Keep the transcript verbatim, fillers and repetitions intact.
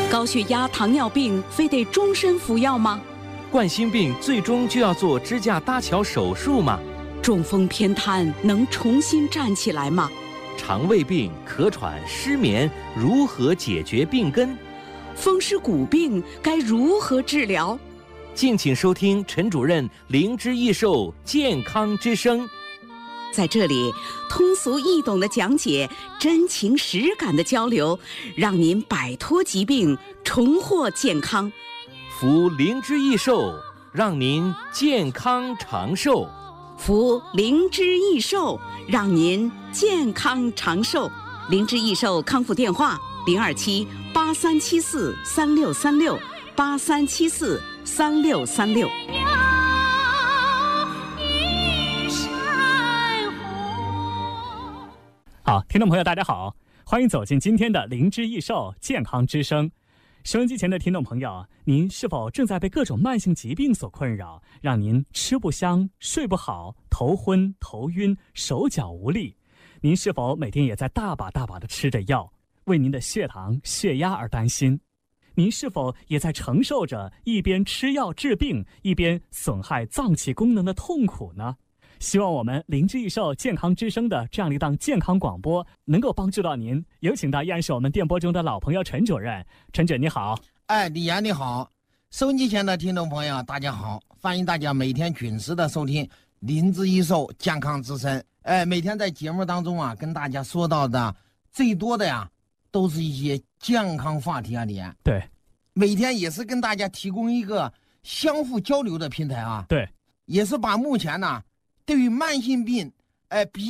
高血压、糖尿病非得终身服药吗？ 冠心病最终就要做支架搭桥手术吗？ 中风偏瘫能重新站起来吗？ 肠胃病、咳喘、失眠如何解决病根？ 风湿骨病该如何治疗？ 敬请收听陈主任灵芝益寿健康之声。 在这里，通俗易懂的讲解，真情实感的交流，让您摆脱疾病，重获健康。 服灵芝益寿，让您健康长寿。 服灵芝益寿，让您健康长寿。灵芝益寿康复电话：零二七八三七四三六三六八三七四三六三六。 好，听众朋友，大家好，欢迎走进今天的灵芝益寿健康之声。收音机前的听众朋友，您是否正在被各种慢性疾病所困扰，让您吃不香、睡不好、头昏、头晕、手脚无力？您是否每天也在大把大把的吃着药，为您的血糖、血压而担心？您是否也在承受着一边吃药治病，一边损害脏器功能的痛苦呢？希望我们灵芝益寿健康之声的这样一档健康广播能够帮助到您。有请到依然是我们电波中的老朋友陈主任。陈主任你好。 哎，李岩你好。收音机前的听众朋友大家好，欢迎大家每天准时的收听灵芝益寿健康之声。哎，每天在节目当中啊，跟大家说到的最多的呀，都是一些健康话题啊，李岩。 对， 每天也是跟大家提供一个相互交流的平台啊。 对， 也是把目前呢对于慢性病，哎、呃、比